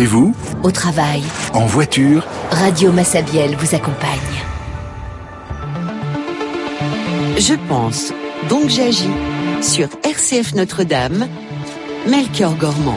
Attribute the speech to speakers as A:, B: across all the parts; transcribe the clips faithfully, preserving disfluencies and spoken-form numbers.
A: Chez vous,
B: au travail,
A: en voiture,
B: Radio Massabielle vous accompagne.
C: Je pense, donc j'agis. Sur R C F Notre-Dame, Melchior Gormand.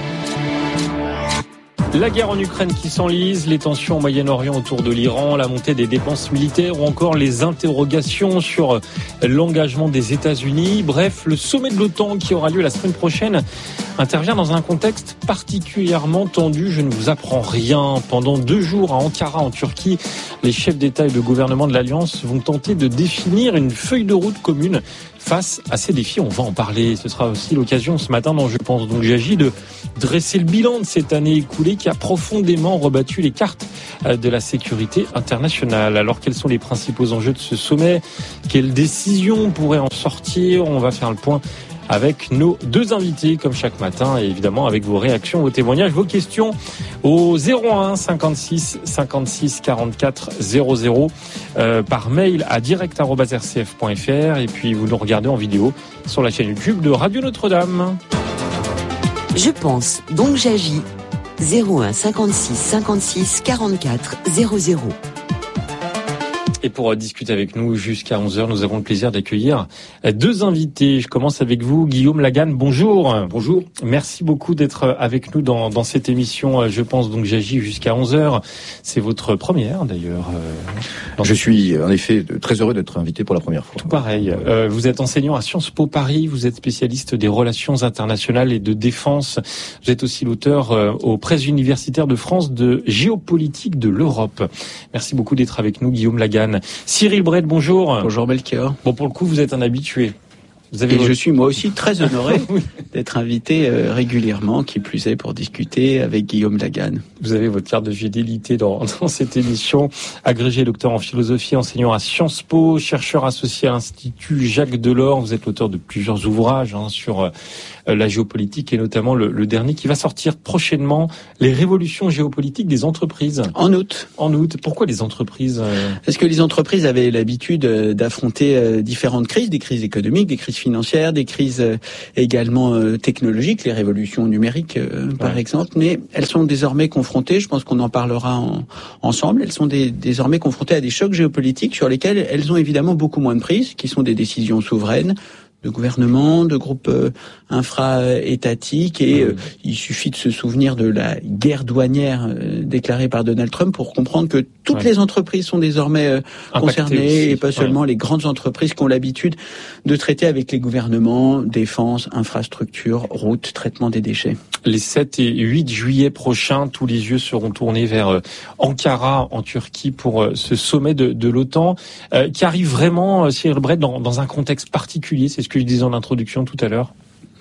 D: La guerre en Ukraine qui s'enlise, les tensions au Moyen-Orient autour de l'Iran, la montée des dépenses militaires ou encore les interrogations sur l'engagement des États-Unis. Bref, le sommet de l'OTAN qui aura lieu la semaine prochaine intervient dans un contexte particulièrement tendu. Je ne vous apprends rien. Pendant deux jours à Ankara, en Turquie, les chefs d'État et de gouvernement de l'Alliance vont tenter de définir une feuille de route commune face à ces défis. On va en parler. Ce sera aussi l'occasion ce matin dont je pense donc j'agis de dresser le bilan de cette année écoulée qui a profondément rebattu les cartes de la sécurité internationale. Alors quels sont les principaux enjeux de ce sommet? Quelles décisions pourraient en sortir? On va faire le point avec nos deux invités, comme chaque matin, et évidemment avec vos réactions, vos témoignages, vos questions au zéro un cinquante-six cinquante-six quarante-quatre zéro zéro, euh, par mail à direct arobase r c f point f r, et puis vous nous regardez en vidéo sur la chaîne YouTube de Radio Notre-Dame.
C: Je pense, donc j'agis. zéro un cinquante-six cinquante-six quarante-quatre zéro zéro.
D: Et pour discuter avec nous jusqu'à onze heures, nous avons le plaisir d'accueillir deux invités. Je commence avec vous, Guillaume Laganne. Bonjour.
E: Bonjour.
D: Merci beaucoup d'être avec nous dans, dans cette émission. Je pense donc j'agis jusqu'à onze heures. C'est votre première d'ailleurs.
E: Je suis en effet très heureux d'être invité pour la première fois.
D: Tout pareil. Euh, vous êtes enseignant à Sciences Po Paris. Vous êtes spécialiste des relations internationales et de défense. Vous êtes aussi l'auteur euh, aux presses universitaires de France de Géopolitique de l'Europe. Merci beaucoup d'être avec nous, Guillaume Laganne. Cyril Brett, bonjour.
F: Bonjour Melchior.
D: Bon, pour le coup, vous êtes un habitué. Vous avez
F: Et
D: votre...
F: je suis moi aussi très honoré oui. d'être invité euh, régulièrement, qui plus est pour discuter avec Guillaume Laganne.
D: Vous avez votre carte de fidélité dans, dans cette émission. Agrégé docteur en philosophie, enseignant à Sciences Po, chercheur associé à l'Institut Jacques Delors. Vous êtes l'auteur de plusieurs ouvrages hein, sur euh, la géopolitique et notamment le, le dernier qui va sortir prochainement, Les révolutions géopolitiques des entreprises.
F: En août.
D: En août. Pourquoi les entreprises euh...
F: Parce que les entreprises avaient l'habitude d'affronter euh, différentes crises, des crises économiques, des crises financières, des crises euh, également euh, technologiques, les révolutions numériques euh, par ouais. exemple, mais elles sont désormais confrontées, je pense qu'on en parlera en, ensemble, elles sont des, désormais confrontées à des chocs géopolitiques sur lesquels elles ont évidemment beaucoup moins de prise, qui sont des décisions souveraines, de gouvernement, de groupes euh, infra-étatiques, et euh, il suffit de se souvenir de la guerre douanière euh, déclarée par Donald Trump pour comprendre que toutes ouais. les entreprises sont désormais euh, concernées, aussi. Et pas seulement ouais. les grandes entreprises qui ont l'habitude de traiter avec les gouvernements, défense, infrastructure, routes, traitement des déchets.
D: Les sept et huit juillet prochains, tous les yeux seront tournés vers euh, Ankara, en Turquie, pour euh, ce sommet de, de l'OTAN, euh, qui arrive vraiment, euh, Cyril Brett, dans, dans un contexte particulier, c'est ce que je disais en introduction tout à l'heure.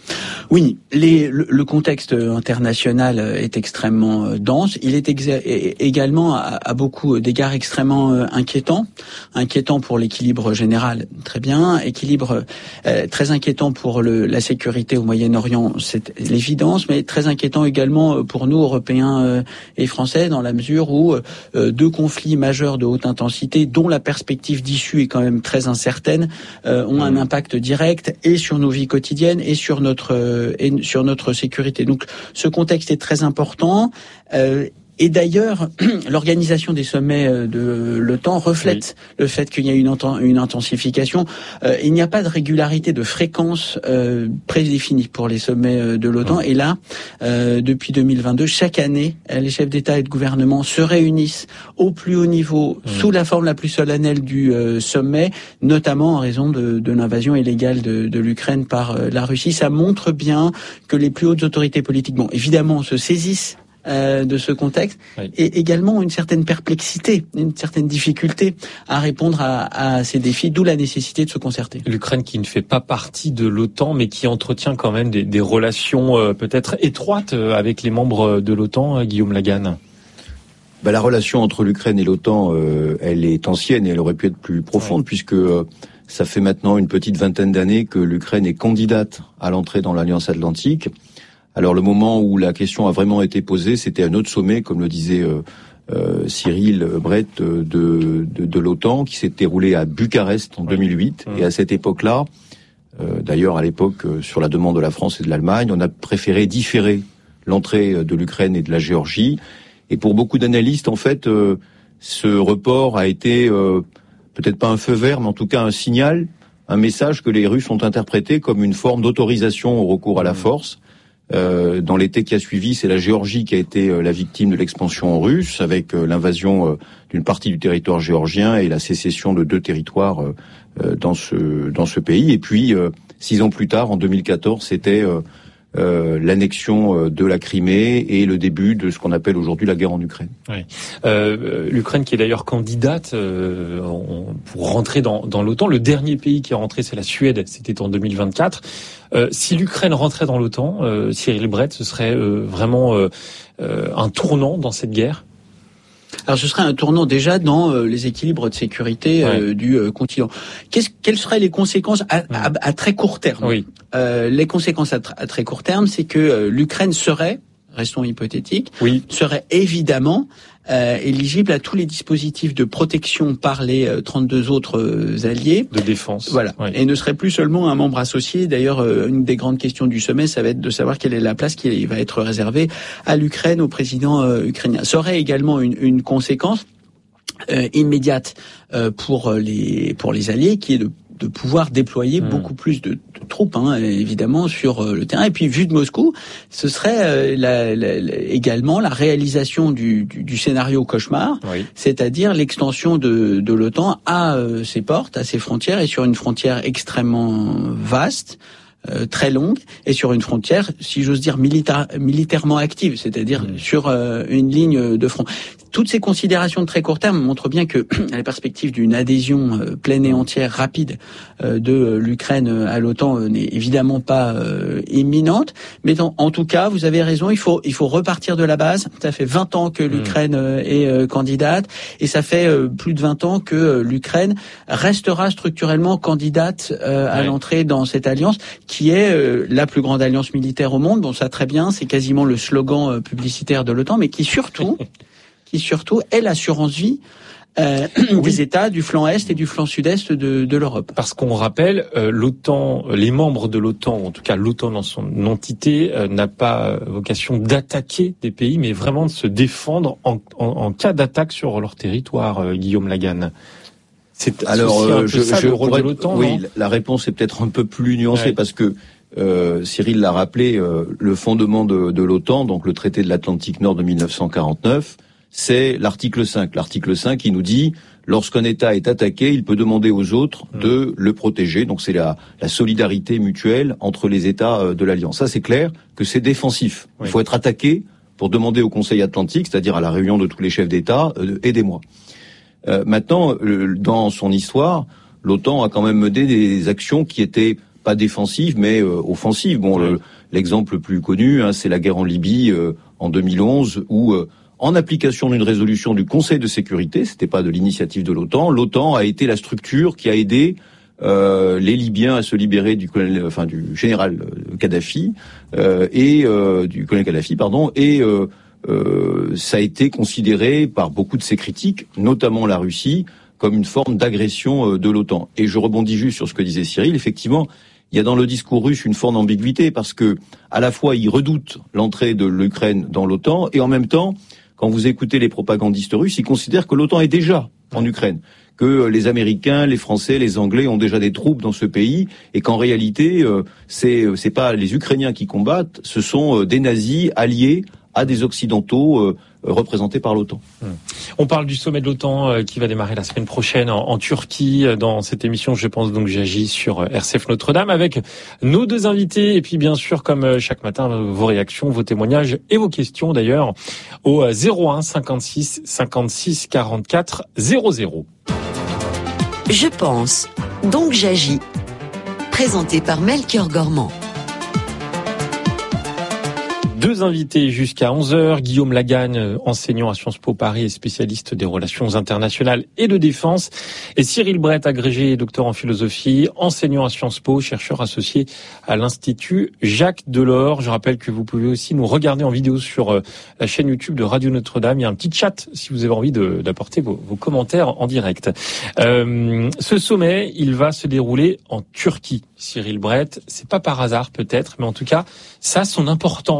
F: Oui, les, le, le contexte international est extrêmement dense. Il est exa- également à, à beaucoup d'égards extrêmement inquiétant. Inquiétant pour l'équilibre général, très bien. Équilibre euh, très inquiétant pour le, la sécurité au Moyen-Orient, c'est l'évidence, mais très inquiétant également pour nous, Européens euh, et Français, dans la mesure où euh, deux conflits majeurs de haute intensité, dont la perspective d'issue est quand même très incertaine, euh, ont mmh. un impact direct et sur nos vies quotidiennes et sur notre euh, et sur notre sécurité. Donc ce contexte est très important. Euh, Et d'ailleurs, l'organisation des sommets de l'OTAN reflète oui. le fait qu'il y a une, une intensification. Euh, il n'y a pas de régularité, de fréquence euh, prédéfinie pour les sommets de l'OTAN. Oui. Et là, euh, depuis deux mille vingt-deux, chaque année, les chefs d'État et de gouvernement se réunissent au plus haut niveau, oui. sous la forme la plus solennelle du euh, sommet, notamment en raison de, de l'invasion illégale de, de l'Ukraine par euh, la Russie. Ça montre bien que les plus hautes autorités politiques, bon, évidemment, se saisissent Euh, de ce contexte, oui. et également une certaine perplexité, une certaine difficulté à répondre à, à ces défis, d'où la nécessité de se concerter.
D: L'Ukraine qui ne fait pas partie de l'OTAN, mais qui entretient quand même des, des relations euh, peut-être étroites avec les membres de l'OTAN, euh, Guillaume Laganne.
E: Bah, la relation entre l'Ukraine et l'OTAN, euh, elle est ancienne et elle aurait pu être plus profonde, oui. puisque euh, ça fait maintenant une petite vingtaine d'années que l'Ukraine est candidate à l'entrée dans l'Alliance Atlantique. Alors le moment où la question a vraiment été posée, c'était un autre sommet, comme le disait euh, euh, Cyril Brett, de, de, de l'OTAN, qui s'est déroulé à Bucarest en oui. deux mille huit. Mmh. Et à cette époque-là, euh, d'ailleurs à l'époque, euh, sur la demande de la France et de l'Allemagne, on a préféré différer l'entrée de l'Ukraine et de la Géorgie. Et pour beaucoup d'analystes, en fait, euh, ce report a été euh, peut-être pas un feu vert, mais en tout cas un signal, un message que les Russes ont interprété comme une forme d'autorisation au recours à la force. Euh, dans l'été qui a suivi, c'est la Géorgie qui a été euh, la victime de l'expansion russe, avec euh, l'invasion euh, d'une partie du territoire géorgien et la sécession de deux territoires euh, euh, dans ce dans ce pays. Et puis, euh, six ans plus tard, en deux mille quatorze, c'était euh, euh, l'annexion euh, de la Crimée et le début de ce qu'on appelle aujourd'hui la guerre en Ukraine.
D: Oui. Euh, L'Ukraine qui est d'ailleurs candidate euh, pour rentrer dans, dans l'OTAN. Le dernier pays qui est rentré, c'est la Suède, c'était en deux mille vingt-quatre. Euh, si l'Ukraine rentrait dans l'OTAN, euh, Cyril Brett, ce serait euh, vraiment euh, euh, un tournant dans cette guerre?
F: Alors ce serait un tournant déjà dans euh, les équilibres de sécurité euh, ouais. du euh, continent. Qu'est-ce, quelles seraient les conséquences à, à, à très court terme?
D: Oui.
F: Euh, les conséquences à, tr- à très court terme, c'est que euh, l'Ukraine serait, restons hypothétiques,
D: oui.
F: serait évidemment euh, éligible à tous les dispositifs de protection par les euh, trente-deux autres euh, alliés.
D: De défense.
F: Voilà. Oui. Et ne serait plus seulement un membre associé. D'ailleurs, euh, une des grandes questions du sommet, ça va être de savoir quelle est la place qui va être réservée à l'Ukraine, au président euh, ukrainien. Ça aurait également une, une conséquence euh, immédiate euh, pour les pour les alliés, qui est de de pouvoir déployer mmh. beaucoup plus de, de troupes, hein, évidemment, sur euh, le terrain. Et puis, vu de Moscou, ce serait euh, la, la, la, également la réalisation du, du, du scénario cauchemar,
D: oui.
F: c'est-à-dire l'extension de, de l'OTAN à euh, ses portes, à ses frontières, et sur une frontière extrêmement vaste, Euh, très longue, et sur une frontière, si j'ose dire, milita- militairement active, c'est-à-dire mmh. sur euh, une ligne de front. Toutes ces considérations de très court terme montrent bien que la perspective d'une adhésion euh, pleine et entière, rapide, euh, de euh, l'Ukraine à l'OTAN euh, n'est évidemment pas euh, imminente. Mais dans, en tout cas, vous avez raison, il faut il faut repartir de la base. Ça fait vingt ans que l'Ukraine euh, est euh, candidate, et ça fait euh, plus de vingt ans que euh, l'Ukraine restera structurellement candidate euh, à ouais. l'entrée dans cette alliance, qui est euh, la plus grande alliance militaire au monde. Bon, ça très bien, c'est quasiment le slogan euh, publicitaire de l'OTAN, mais qui surtout, qui surtout est l'assurance vie euh, oui. des États du flanc est et du flanc sud-est de, de l'Europe.
D: Parce qu'on rappelle, euh, l'OTAN, les membres de l'OTAN, en tout cas l'OTAN dans son entité, euh, n'a pas vocation d'attaquer des pays, mais vraiment de se défendre en, en, en cas d'attaque sur leur territoire, euh, Guillaume Laganne. C'est
E: alors
D: aussi un peu
E: je,
D: ça,
E: je
D: le rôle
E: pourrais,
D: de l'OTAN.
E: Oui,
D: non
E: la réponse est peut-être un peu plus nuancée ouais. parce que euh, Cyril l'a rappelé, euh, le fondement de, de l'OTAN, donc le traité de l'Atlantique Nord de mille neuf cent quarante-neuf, c'est l'article cinq. L'article cinq qui nous dit lorsqu'un État est attaqué, il peut demander aux autres mmh. de le protéger. Donc c'est la, la solidarité mutuelle entre les États de l'Alliance. Ça c'est clair que c'est défensif. Oui. Il faut être attaqué pour demander au Conseil Atlantique, c'est-à-dire à la réunion de tous les chefs d'État, euh, aidez-moi. Euh, maintenant, le, dans son histoire, l'OTAN a quand même mené des actions qui étaient pas défensives, mais euh, offensives. Bon, ouais. le, l'exemple le plus connu, hein, c'est la guerre en Libye euh, en deux mille onze, où, euh, en application d'une résolution du Conseil de sécurité, c'était pas de l'initiative de l'OTAN, l'OTAN a été la structure qui a aidé euh, les Libyens à se libérer du colonel, enfin du général Kadhafi euh, et euh, du colonel Kadhafi, pardon, et euh, Euh, ça a été considéré par beaucoup de ses critiques, notamment la Russie, comme une forme d'agression euh, de l'OTAN. Et je rebondis juste sur ce que disait Cyril. Effectivement, il y a dans le discours russe une forme d'ambiguïté parce que, à la fois, il redoute l'entrée de l'Ukraine dans l'OTAN et en même temps, quand vous écoutez les propagandistes russes, ils considèrent que l'OTAN est déjà en Ukraine, que les Américains, les Français, les Anglais ont déjà des troupes dans ce pays et qu'en réalité, euh, c'est c'est pas les Ukrainiens qui combattent, ce sont euh, des nazis alliés à des Occidentaux euh, représentés par l'OTAN.
D: On parle du sommet de l'OTAN euh, qui va démarrer la semaine prochaine en, en Turquie. Dans cette émission, je pense donc j'agis sur R C F Notre-Dame avec nos deux invités et puis bien sûr, comme chaque matin, vos réactions, vos témoignages et vos questions d'ailleurs au zéro un cinquante-six cinquante-six quarante-quatre zéro zéro.
C: Je pense, donc j'agis. Présenté par Melchior Gormand.
D: Deux invités jusqu'à onze heures. Guillaume Laganne, enseignant à Sciences Po Paris et spécialiste des relations internationales et de défense. Et Cyril Brett, agrégé et docteur en philosophie, enseignant à Sciences Po, chercheur associé à l'Institut Jacques Delors. Je rappelle que vous pouvez aussi nous regarder en vidéo sur la chaîne YouTube de Radio Notre-Dame. Il y a un petit chat si vous avez envie de, d'apporter vos, vos commentaires en direct. Euh, ce sommet, il va se dérouler en Turquie. Cyril Brett, c'est pas par hasard peut-être, mais en tout cas, ça a son importance dans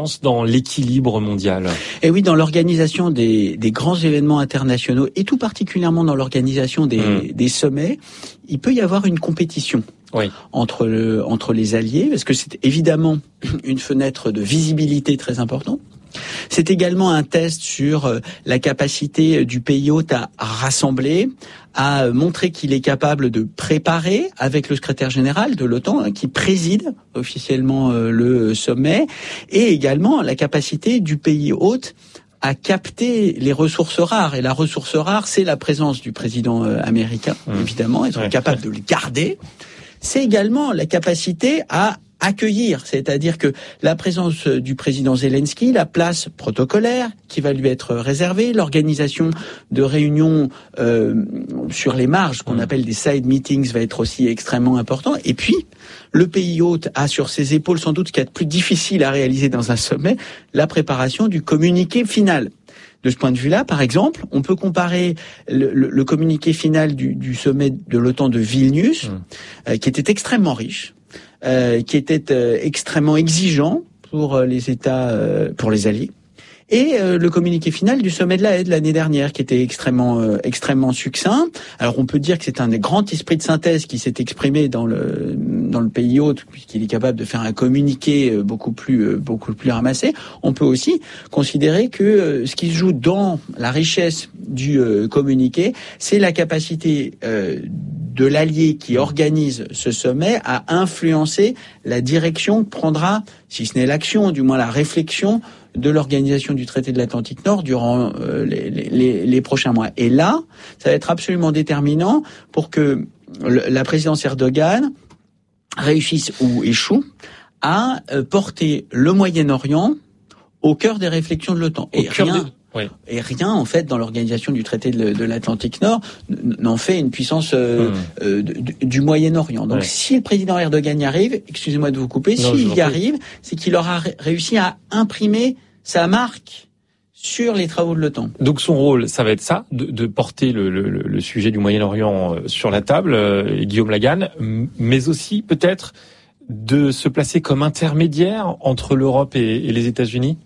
D: dans l'équilibre mondial.
F: Et oui, dans l'organisation des, des grands événements internationaux, et tout particulièrement dans l'organisation des, mmh. des sommets, il peut y avoir une compétition. Oui. Entre le, entre les alliés, parce que c'est évidemment une fenêtre de visibilité très importante. C'est également un test sur la capacité du pays hôte à rassembler, à montrer qu'il est capable de préparer avec le secrétaire général de l'OTAN, hein, qui préside officiellement euh, le sommet, et également la capacité du pays hôte à capter les ressources rares. Et la ressource rare, c'est la présence du président euh, américain, mmh. évidemment, être ouais. capable de le garder. C'est également la capacité à accueillir, c'est-à-dire que la présence du président Zelensky, la place protocolaire qui va lui être réservée, l'organisation de réunions euh, sur les marges, qu'on appelle des side meetings, va être aussi extrêmement important. Et puis, le pays hôte a sur ses épaules sans doute ce qu'il y a de plus difficile à réaliser dans un sommet, la préparation du communiqué final. De ce point de vue-là, par exemple, on peut comparer le, le, le communiqué final du, du sommet de l'OTAN de Vilnius, mmh. euh, qui était extrêmement riche, euh, qui était euh, extrêmement exigeant pour euh, les États, euh, pour les alliés, et euh, le communiqué final du sommet de la Haye de l'année dernière, qui était extrêmement euh, extrêmement succinct. Alors on peut dire que c'est un des grands esprits de synthèse qui s'est exprimé dans le dans le pays hôte, puisqu'il est capable de faire un communiqué euh, beaucoup plus euh, beaucoup plus ramassé. On peut aussi considérer que euh, ce qui se joue dans la richesse du euh, communiqué, c'est la capacité euh, de l'allié qui organise ce sommet à influencer la direction que prendra, si ce n'est l'action, du moins la réflexion de l'organisation du traité de l'Atlantique Nord durant euh, les, les, les prochains mois. Et là, ça va être absolument déterminant pour que le, la présidence Erdogan réussisse ou échoue à euh, porter le Moyen-Orient au cœur des réflexions de l'OTAN. Et rien, oui. et rien, en fait, dans l'organisation du traité de, de l'Atlantique Nord n'en fait une puissance euh, mmh. euh, du, du Moyen-Orient. Donc, ouais. si le président Erdogan y arrive, excusez-moi de vous couper, s'il y arrive, c'est qu'il aura réussi à imprimer sa marque sur les travaux de l'OTAN.
D: Donc son rôle, ça va être ça, de, de porter le, le, le sujet du Moyen-Orient sur la table, euh, Guillaume Laganne, mais aussi peut-être de se placer comme intermédiaire entre l'Europe et, et les États-Unis.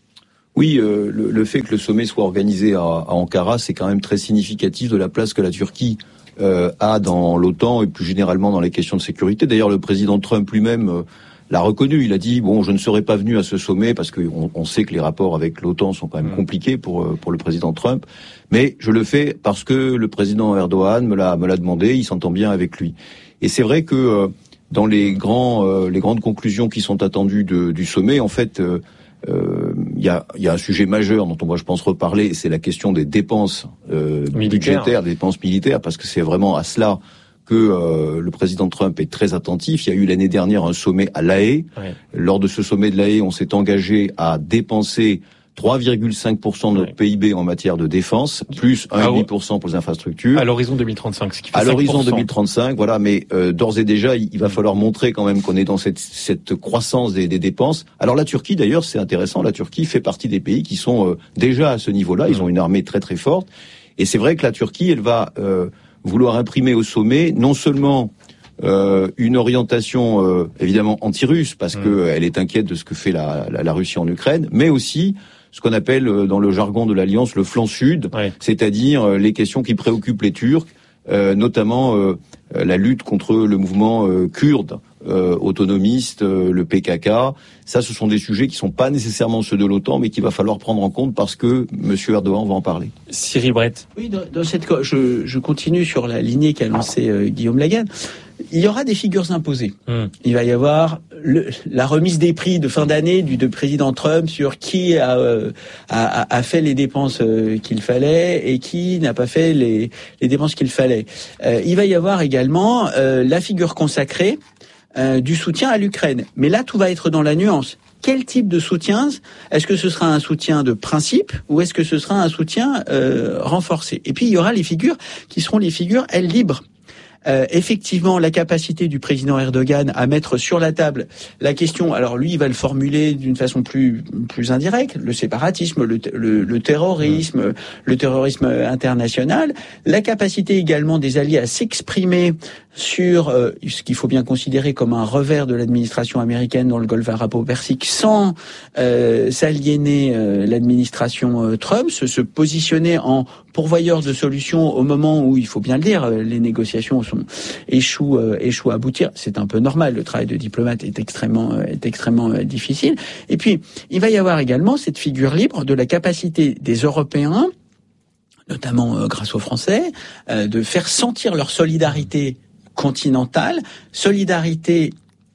E: Oui, euh, le, le fait que le sommet soit organisé à, à Ankara, c'est quand même très significatif de la place que la Turquie euh, a dans l'OTAN et plus généralement dans les questions de sécurité. D'ailleurs, le président Trump lui-même euh, l'a reconnu. Il a dit, bon, je ne serais pas venu à ce sommet parce qu'on on sait que les rapports avec l'OTAN sont quand même compliqués pour pour le président Trump, mais je le fais parce que le président Erdogan me l'a me l'a demandé, il s'entend bien avec lui. Et c'est vrai que euh, dans les grands euh, les grandes conclusions qui sont attendues de, du sommet, en fait, euh, euh, il y a il y a un sujet majeur dont on va, je pense, reparler, c'est la question des dépenses euh, budgétaires, des dépenses militaires, parce que c'est vraiment à cela que euh, le président Trump est très attentif. Il y a eu l'année dernière un sommet à La Haye. Ouais. Lors de ce sommet de La Haye, on s'est engagé à dépenser trois virgule cinq pour cent de notre ouais. P I B en matière de défense, plus un virgule cinq pour cent pour les infrastructures.
D: À l'horizon deux mille trente-cinq, ce qui fait
E: À l'horizon deux mille trente-cinq, voilà. Mais euh, d'ores et déjà, il, il va falloir montrer quand même qu'on est dans cette, cette croissance des, des dépenses. Alors la Turquie, d'ailleurs, c'est intéressant. La Turquie fait partie des pays qui sont euh, déjà à ce niveau-là. Ils ont une armée très très forte. Et c'est vrai que la Turquie, elle va euh, vouloir imprimer au sommet non seulement euh, une orientation euh, évidemment anti-russe parce mmh. qu'elle est inquiète de ce que fait la, la, la Russie en Ukraine, mais aussi ce qu'on appelle euh, dans le jargon de l'Alliance le flanc sud, ouais. c'est-à-dire euh, les questions qui préoccupent les Turcs, euh, notamment euh, la lutte contre le mouvement euh, kurde euh, autonomiste, euh, le P K K. Ça, ce sont des sujets qui sont pas nécessairement ceux de l'OTAN, mais qu'il va falloir prendre en compte parce que M. Erdogan va en parler.
D: Cyril Brett.
F: Oui, dans, dans cette, je, je continue sur la lignée qu'a lancée euh, Guillaume Laganne. Il y aura des figures imposées. Mmh. Il va y avoir le, la remise des prix de fin d'année du de président Trump sur qui a, euh, a, a fait les dépenses euh, qu'il fallait et qui n'a pas fait les, les dépenses qu'il fallait. Euh, il va y avoir également euh, la figure consacrée euh, du soutien à l'Ukraine. Mais là, tout va être dans la nuance. Quel type de soutien? Est-ce que ce sera un soutien de principe ou est-ce que ce sera un soutien euh, renforcé? Et puis, il y aura les figures qui seront les figures, elles, libres. euh, effectivement la capacité du président Erdogan à mettre sur la table la question. Alors lui, il va le formuler d'une façon plus plus indirecte, le séparatisme, le, le, le terrorisme, mmh. le terrorisme international, la capacité également des alliés à s'exprimer sur euh, ce qu'il faut bien considérer comme un revers de l'administration américaine dans le Golfe arabo-persique sans euh, s'aliéner euh, l'administration euh, Trump, se, se positionner en pourvoyeur de solutions au moment où, il faut bien le dire, les négociations sont échouent, euh, échouent à aboutir. C'est un peu normal, le travail de diplomate est extrêmement, euh, est extrêmement euh, difficile. Et puis, il va y avoir également cette figure libre de la capacité des Européens, notamment euh, grâce aux Français, euh, de faire sentir leur solidarité continentale, solidarité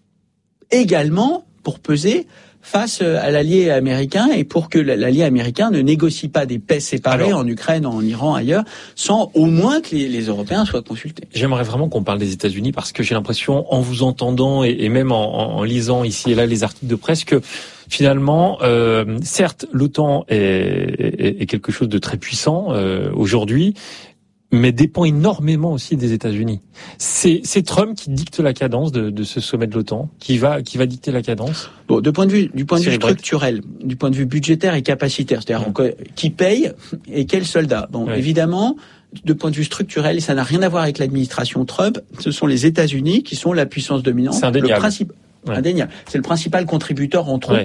F: également pour peser face à l'allié américain et pour que l'allié américain ne négocie pas des paix séparées Alors, en Ukraine, en Iran, ailleurs, sans au moins que les, les Européens soient consultés.
D: J'aimerais vraiment qu'on parle des États-Unis parce que j'ai l'impression, en vous entendant et, et même en, en lisant ici et là les articles de presse, que finalement, euh, certes, l'OTAN est, est, est quelque chose de très puissant euh, aujourd'hui, mais dépend énormément aussi des États-Unis. C'est, c'est Trump qui dicte la cadence de, de ce sommet de l'OTAN, qui va, qui va dicter la cadence.
F: Bon, de point de vue, du point de vue structurel, du point de vue budgétaire et capacitaire, c'est-à-dire ouais. qui paye et quels soldats. Bon, ouais. évidemment, de point de vue structurel, ça n'a rien à voir avec l'administration Trump. Ce sont les États-Unis qui sont la puissance dominante.
D: C'est indéniable.
F: Le principe, ouais. indéniable. C'est le principal contributeur en troupes. Ouais.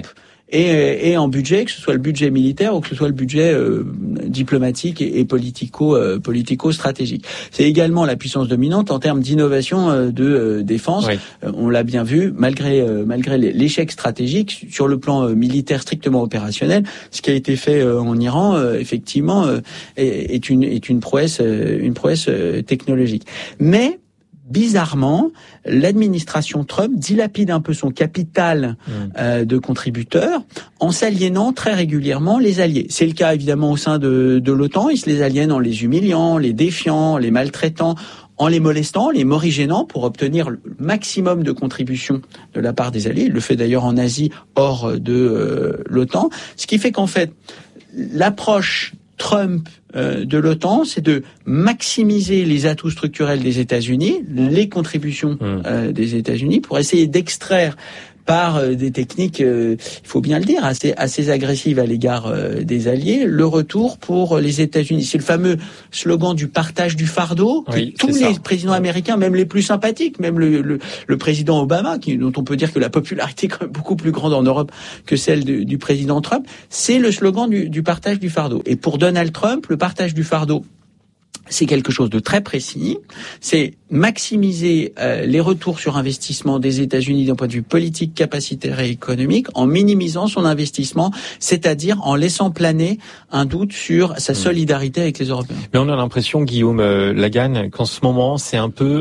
F: Et, et en budget, que ce soit le budget militaire ou que ce soit le budget euh, diplomatique et, et politico euh, politico-stratégique. C'est également la puissance dominante en termes d'innovation euh, de euh, défense. Oui. Euh, on l'a bien vu, malgré euh, malgré l'échec stratégique sur le plan euh, militaire strictement opérationnel, ce qui a été fait euh, en Iran, euh, effectivement, euh, est, est une est une prouesse euh, une prouesse euh, technologique. Mais bizarrement, l'administration Trump dilapide un peu son capital euh, de contributeurs en s'aliénant très régulièrement les alliés. C'est le cas évidemment au sein de, de l'OTAN. Ils se les aliènent en les humiliant, les défiant, les maltraitant, en les molestant, les morigénant pour obtenir le maximum de contributions de la part des alliés. Il le fait d'ailleurs en Asie hors de euh, l'OTAN. Ce qui fait qu'en fait, l'approche Trump euh, de l'OTAN, c'est de maximiser les atouts structurels des États-Unis, les contributions euh, des États-Unis, pour essayer d'extraire par euh, des techniques, euh, il faut bien le dire, assez, assez agressives à l'égard euh, des alliés, le retour pour les États-Unis. C'est le fameux slogan du partage du fardeau que oui, tous les ça. présidents américains, même les plus sympathiques, même le, le, le président Obama, qui, dont on peut dire que la popularité est quand même beaucoup plus grande en Europe que celle de, du président Trump, c'est le slogan du, du partage du fardeau. Et pour Donald Trump, le partage du fardeau, c'est quelque chose de très précis. C'est maximiser euh, les retours sur investissement des États-Unis d'un point de vue politique, capacitaire et économique en minimisant son investissement, c'est-à-dire en laissant planer un doute sur sa solidarité avec les Européens.
D: Mais on a l'impression, Guillaume euh, Lagarde, qu'en ce moment, c'est un peu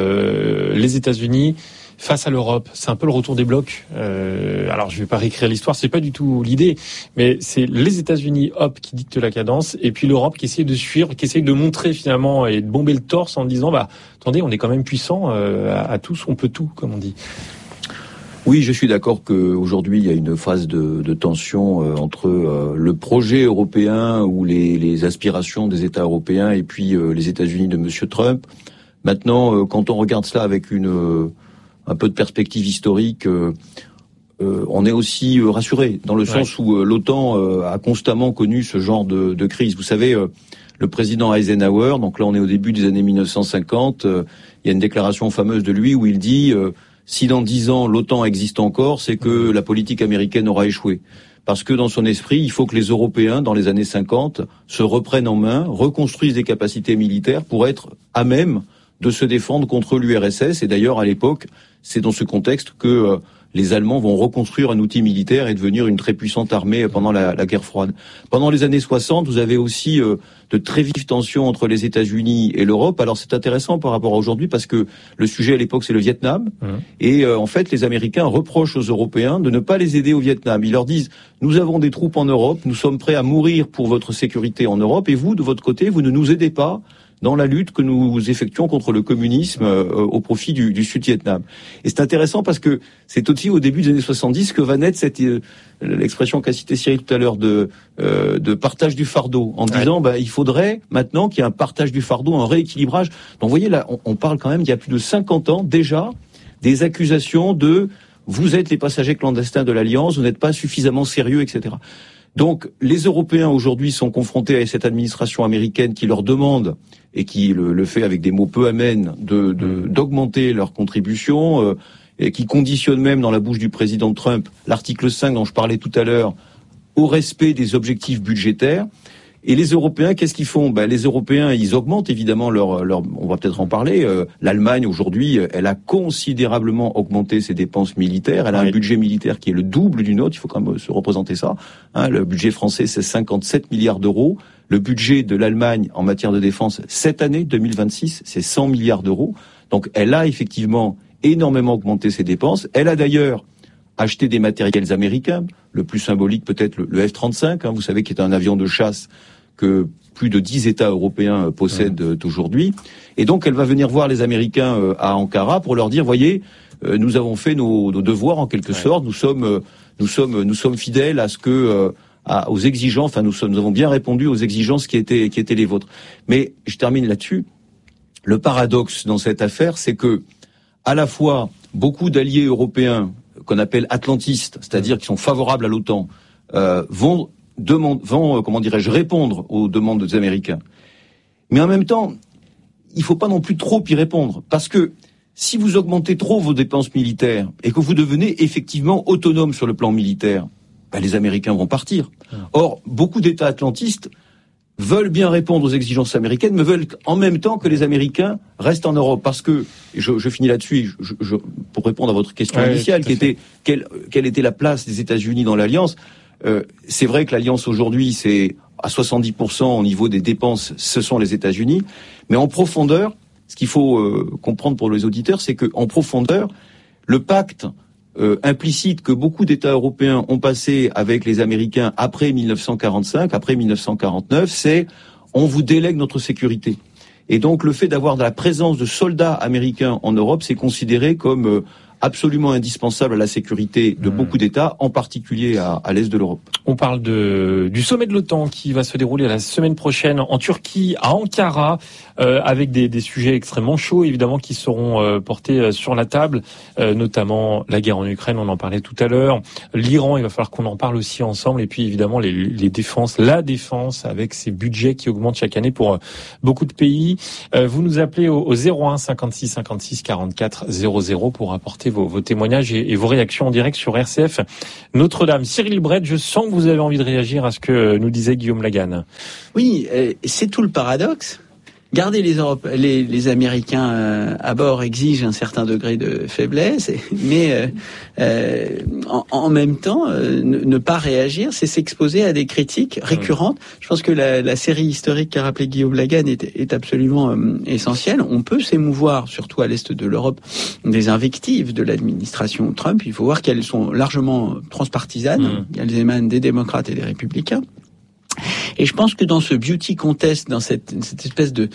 D: euh, les États-Unis face à l'Europe. C'est un peu le retour des blocs. Euh, alors, je vais pas réécrire l'histoire, c'est pas du tout l'idée, mais c'est les États-Unis, hop, qui dictent la cadence, et puis l'Europe qui essaie de suivre, qui essaie de montrer finalement et de bomber le torse en disant, bah, attendez, on est quand même puissant euh, à, à tous, on peut tout, comme on dit.
E: Oui, je suis d'accord qu'aujourd'hui, il y a une phase de, de tension euh, entre euh, le projet européen ou les, les aspirations des États européens et puis euh, les États-Unis de Monsieur Trump. Maintenant, euh, quand on regarde cela avec une euh, un peu de perspective historique, euh, euh, on est aussi euh, rassuré, dans le ouais. sens où euh, l'OTAN euh, a constamment connu ce genre de, de crise. Vous savez, euh, le président Eisenhower, donc là on est au début des années mille neuf cent cinquante, euh, il y a une déclaration fameuse de lui où il dit euh, « Si dans dix ans l'OTAN existe encore, c'est que la politique américaine aura échoué ». Parce que dans son esprit, il faut que les Européens, dans les années cinquante, se reprennent en main, reconstruisent des capacités militaires pour être à même de se défendre contre l'U R S S. Et d'ailleurs, à l'époque, c'est dans ce contexte que euh, les Allemands vont reconstruire un outil militaire et devenir une très puissante armée pendant la, la guerre froide. Pendant les années soixante, vous avez aussi euh, de très vives tensions entre les États-Unis et l'Europe. Alors c'est intéressant par rapport à aujourd'hui parce que le sujet à l'époque c'est le Vietnam. Mmh. Et euh, en fait, les Américains reprochent aux Européens de ne pas les aider au Vietnam. Ils leur disent « Nous avons des troupes en Europe, nous sommes prêts à mourir pour votre sécurité en Europe et vous, de votre côté, vous ne nous aidez pas ». dans la lutte que nous effectuons contre le communisme euh, au profit du, du Sud-Vietnam. Et c'est intéressant parce que c'est aussi au début des années soixante-dix que va naître cette euh, l'expression qu'a cité Cyril tout à l'heure de euh, de partage du fardeau, en ouais. disant bah il faudrait maintenant qu'il y ait un partage du fardeau, un rééquilibrage. Donc vous voyez là, on, on parle quand même d'il y a plus de cinquante ans déjà des accusations de vous êtes les passagers clandestins de l'Alliance, vous n'êtes pas suffisamment sérieux, et cetera. Donc, les Européens aujourd'hui sont confrontés à cette administration américaine qui leur demande, et qui le, le fait avec des mots peu amènes, de, de, d'augmenter leurs contributions, euh, et qui conditionne même dans la bouche du président Trump l'article cinq dont je parlais tout à l'heure au respect des objectifs budgétaires. Et les Européens, qu'est-ce qu'ils font ? Ben, les Européens, ils augmentent évidemment leur, leur on va peut-être en parler. Euh, L'Allemagne aujourd'hui, elle a considérablement augmenté ses dépenses militaires. Elle a oui. un budget militaire qui est le double du nôtre. Il faut quand même se représenter ça. Hein, le budget français, c'est cinquante-sept milliards d'euros. Le budget de l'Allemagne en matière de défense cette année, deux mille vingt-six, c'est cent milliards d'euros. Donc, elle a effectivement énormément augmenté ses dépenses. Elle a d'ailleurs acheté des matériels américains. Le plus symbolique peut-être le, le F trente-cinq. Hein, vous savez, qui est un avion de chasse que plus de dix États européens possèdent ouais. aujourd'hui. Et donc, elle va venir voir les Américains à Ankara pour leur dire, voyez, nous avons fait nos, nos devoirs en quelque ouais. sorte. Nous sommes, nous sommes, nous sommes fidèles à ce que, à, aux exigences. Enfin, nous sommes, nous avons bien répondu aux exigences qui étaient, qui étaient les vôtres. Mais je termine là-dessus. Le paradoxe dans cette affaire, c'est que, à la fois, beaucoup d'alliés européens qu'on appelle atlantistes, c'est-à-dire qui sont favorables à l'OTAN, euh, vont Demande, vont, comment dirais-je, répondre aux demandes des Américains. Mais en même temps, il faut pas non plus trop y répondre. Parce que si vous augmentez trop vos dépenses militaires et que vous devenez effectivement autonome sur le plan militaire, ben les Américains vont partir. Or, beaucoup d'États atlantistes veulent bien répondre aux exigences américaines, mais veulent en même temps que les Américains restent en Europe. Parce que, je, je finis là-dessus, je, je, pour répondre à votre question ouais, initiale, qui était quelle, quelle était la place des États-Unis dans l'Alliance. Euh, c'est vrai que l'Alliance aujourd'hui, c'est à soixante-dix pour cent au niveau des dépenses, ce sont les États-Unis. Mais en profondeur, ce qu'il faut euh, comprendre pour les auditeurs, c'est que en profondeur, le pacte euh, implicite que beaucoup d'États européens ont passé avec les Américains après mille neuf cent quarante-cinq, après mille neuf cent quarante-neuf, c'est on vous délègue notre sécurité. Et donc le fait d'avoir de la présence de soldats américains en Europe, c'est considéré comme euh, absolument indispensable à la sécurité de mmh. beaucoup d'États, en particulier à, à l'est de l'Europe.
D: On parle de, du sommet de l'OTAN qui va se dérouler la semaine prochaine en Turquie, à Ankara, euh, avec des, des sujets extrêmement chauds, évidemment, qui seront euh, portés sur la table, euh, notamment la guerre en Ukraine, on en parlait tout à l'heure, l'Iran, il va falloir qu'on en parle aussi ensemble, et puis évidemment les, les défenses, la défense, avec ces budgets qui augmentent chaque année pour euh, beaucoup de pays. Euh, vous nous appelez au, au zéro un cinquante-six cinquante-six quarante-quatre zéro zéro pour apporter vos, vos témoignages et, et vos réactions en direct sur R C F Notre-Dame. Cyril Brett, je sens que vous avez envie de réagir à ce que nous disait Guillaume Laganne.
F: Oui, euh, c'est tout le paradoxe. Garder les, Europe, les, les Américains euh, à bord exige un certain degré de faiblesse, mais euh, euh, en, en même temps, euh, ne, ne pas réagir, c'est s'exposer à des critiques récurrentes. Mmh. Je pense que la, la série historique qu'a rappelé Guillaume Laganne est, est absolument euh, essentielle. On peut s'émouvoir, surtout à l'est de l'Europe, des invectives de l'administration Trump. Il faut voir qu'elles sont largement transpartisanes. Mmh. Elles émanent des démocrates et des républicains. Et je pense que dans ce beauty contest, dans cette, cette espèce de,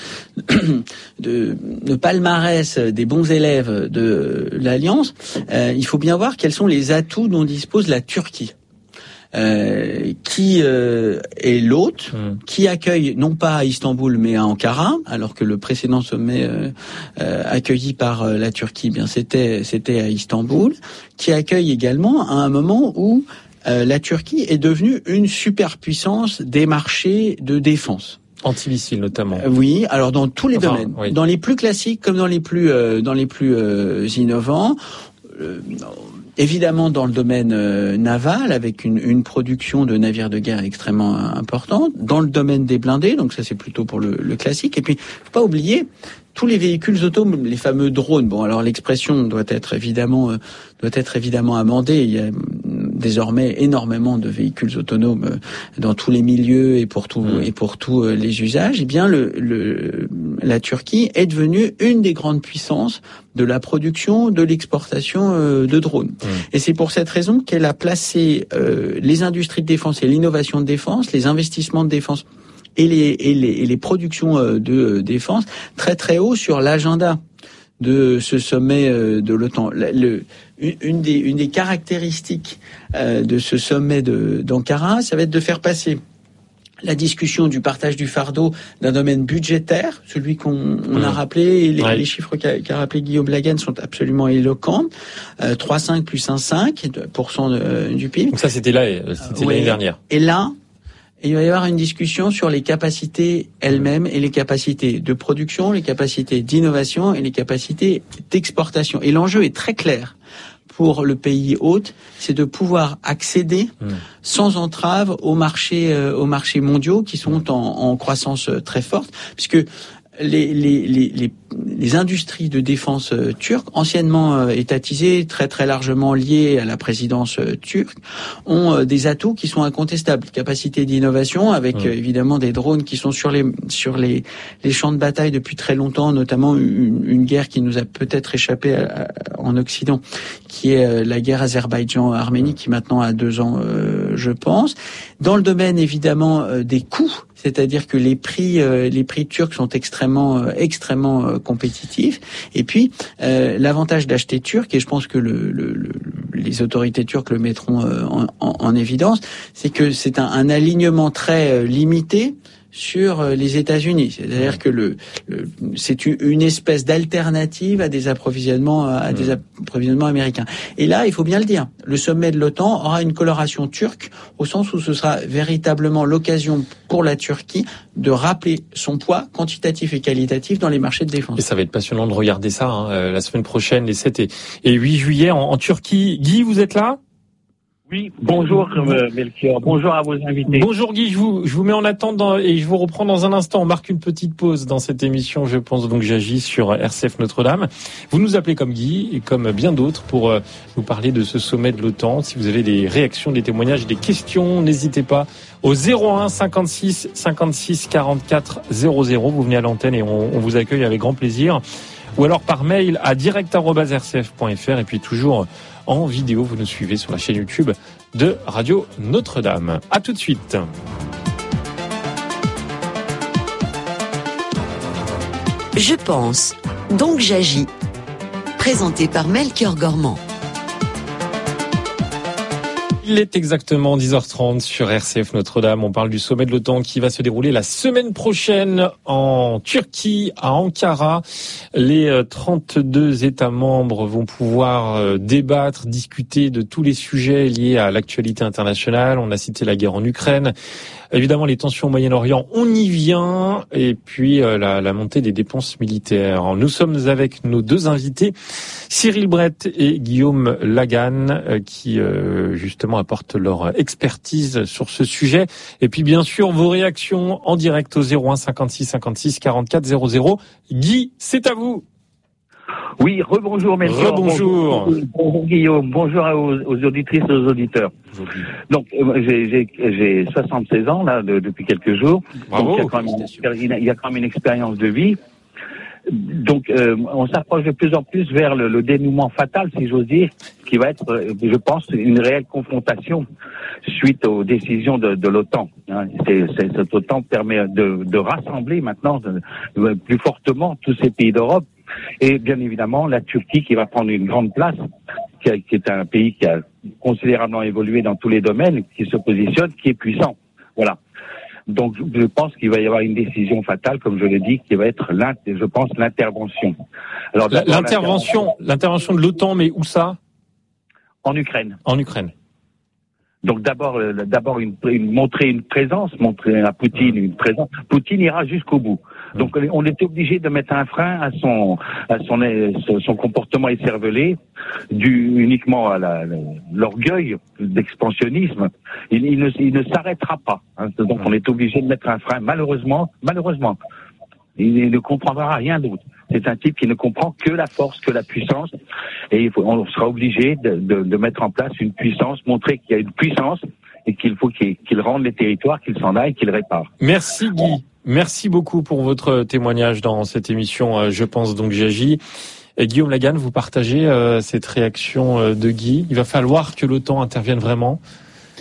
F: de, de palmarès des bons élèves de l'Alliance, euh, il faut bien voir quels sont les atouts dont dispose la Turquie. Euh, qui euh, est l'hôte, mmh. qui accueille non pas à Istanbul mais à Ankara, alors que le précédent sommet euh, euh, accueilli par euh, la Turquie, eh bien c'était c'était à Istanbul, qui accueille également à un moment où euh, la Turquie est devenue une superpuissance des marchés de défense.
D: Antimissiles notamment.
F: Euh, oui, alors dans tous les enfin, domaines, oui. Dans les plus classiques comme dans les plus euh, dans les plus euh, innovants. Euh, Évidemment dans le domaine euh, naval, avec une, une production de navires de guerre extrêmement importante. Dans le domaine des blindés, donc ça c'est plutôt pour le, le classique. Et puis, faut pas oublier tous les véhicules autonomes, les fameux drones. Bon, alors l'expression doit être évidemment euh, doit être évidemment amendée. Il y a désormais énormément de véhicules autonomes euh, dans tous les milieux et pour tout mmh. et pour tous euh, les usages. Eh bien, le, le la Turquie est devenue une des grandes puissances de la production, de l'exportation euh, de drones. Mmh. Et c'est pour cette raison qu'elle a placé euh, les industries de défense et l'innovation de défense, les investissements de défense et les, et les, et les productions de défense très très haut sur l'agenda de ce sommet de l'OTAN. Le, une, des, une des caractéristiques de ce sommet de, d'Ankara, ça va être de faire passer la discussion du partage du fardeau d'un domaine budgétaire, celui qu'on on a rappelé, et les, ouais. les chiffres qu'a, qu'a rappelé Guillaume Lagan sont absolument éloquents. Euh, trois virgule cinq plus un virgule cinq pour cent de, du P I B.
D: Donc ça, c'était là, c'était euh, ouais. l'année dernière.
F: Et là, il va y avoir une discussion sur les capacités elles-mêmes et les capacités de production, les capacités d'innovation et les capacités d'exportation. Et l'enjeu est très clair pour le pays hôte, c'est de pouvoir accéder mmh. sans entrave aux marchés, euh, aux marchés mondiaux qui sont en, en croissance très forte, puisque les, les, les, les, les industries de défense euh, turques, anciennement euh, étatisées, très très largement liées à la présidence euh, turque, ont euh, des atouts qui sont incontestables. Capacité d'innovation, avec mmh. euh, évidemment des drones qui sont sur les sur les, les champs de bataille depuis très longtemps, notamment une, une guerre qui nous a peut-être échappé à, à, en Occident, qui est euh, la guerre Azerbaïdjan-Arménie, mmh. qui maintenant a deux ans, euh, je pense. Dans le domaine évidemment euh, des coûts, c'est-à-dire que les prix euh, les prix turcs sont extrêmement euh, extrêmement euh, compétitifs. Et puis euh, l'avantage d'acheter turc, et je pense que le, le, le, les autorités turques le mettront euh, en, en, en évidence, c'est que c'est un, un alignement très euh, limité sur les États-Unis, c'est-à-dire que le, le c'est une espèce d'alternative à des approvisionnements à des approvisionnements américains. Et là, il faut bien le dire, le sommet de l'OTAN aura une coloration turque au sens où ce sera véritablement l'occasion pour la Turquie de rappeler son poids quantitatif et qualitatif dans les marchés de défense.
D: Et ça va être passionnant de regarder ça hein, la semaine prochaine, les sept et huit juillet en, en Turquie. Guy, vous êtes là ?
A: Oui, bonjour euh, Melchior, bonjour à vos invités.
D: Bonjour Guy, je vous, je vous mets en attente dans, et je vous reprends dans un instant. On marque une petite pause dans cette émission, je pense donc j'agis sur R C F Notre-Dame. Vous nous appelez comme Guy et comme bien d'autres pour euh, nous parler de ce sommet de l'OTAN. Si vous avez des réactions, des témoignages, des questions, n'hésitez pas au zéro un cinquante-six cinquante-six quarante-quatre zéro zéro. Vous venez à l'antenne et on, on vous accueille avec grand plaisir. Ou alors par mail à direct arobase r c f point f r et puis toujours en vidéo, vous nous suivez sur la chaîne YouTube de Radio Notre-Dame. À tout de suite.
C: Je pense, donc j'agis. Présenté par Melchior Gormand.
D: Il est exactement dix heures trente sur R C F Notre-Dame. On parle du sommet de l'OTAN qui va se dérouler la semaine prochaine en Turquie, à Ankara. Les trente-deux États membres vont pouvoir débattre, discuter de tous les sujets liés à l'actualité internationale. On a cité la guerre en Ukraine. Évidemment, les tensions au Moyen-Orient, on y vient. Et puis, euh, la, la montée des dépenses militaires. Nous sommes avec nos deux invités, Cyril Brett et Guillaume Lagan, euh, qui, euh, justement, apportent leur expertise sur ce sujet. Et puis, bien sûr, vos réactions en direct au zéro un cinquante-six cinquante-six quarante-quatre zéro zéro. Guy, c'est à vous.
A: Oui, rebonjour Melchior.
D: Rebonjour.
A: Bonjour, bonjour Guillaume, bonjour aux, aux auditrices et aux auditeurs. Donc, euh, j'ai, j'ai, j'ai soixante-seize ans, là, de, depuis quelques jours.
D: Bravo.
A: Donc, il y a quand même, il y a quand même une expérience de vie. Donc, euh, on s'approche de plus en plus vers le, le dénouement fatal, si j'ose dire, qui va être, je pense, une réelle confrontation suite aux décisions de, de l'OTAN. Hein. C'est, c'est, cette OTAN permet de, de rassembler maintenant de, de, plus fortement tous ces pays d'Europe. Et bien évidemment, la Turquie qui va prendre une grande place, qui, a, qui est un pays qui a considérablement évolué dans tous les domaines, qui se positionne, qui est puissant. Voilà. Donc, je pense qu'il va y avoir une décision fatale, comme je l'ai dit, qui va être, je pense, l'intervention.
D: Alors, l'intervention, l'intervention, l'intervention de l'OTAN, mais où ça ?
A: En Ukraine.
D: En Ukraine.
A: Donc d'abord, d'abord une, une, montrer une présence, montrer à Poutine une présence. Poutine ira jusqu'au bout. Donc on est obligé de mettre un frein à son, à son, son comportement écervelé, dû uniquement à la, l'orgueil d'expansionnisme. Il, il, ne, il ne s'arrêtera pas. Hein. Donc on est obligé de mettre un frein. Malheureusement, malheureusement, il ne comprendra rien d'autre. C'est un type qui ne comprend que la force, que la puissance, et il faut, on sera obligé de, de, de mettre en place une puissance, montrer qu'il y a une puissance et qu'il faut qu'il, qu'il rende les territoires, qu'il s'en aille, qu'il répare.
D: Merci Guy, merci beaucoup pour votre témoignage dans cette émission. Je pense donc j'agis. Et Guillaume Lagan, vous partagez euh, cette réaction de Guy. Il va falloir que l'OTAN intervienne vraiment.